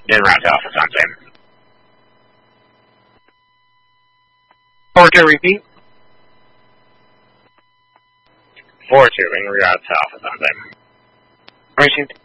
En route to Alpha Sunset. 4-2, repeat. 4-2, en route to Alpha Sunset. Racing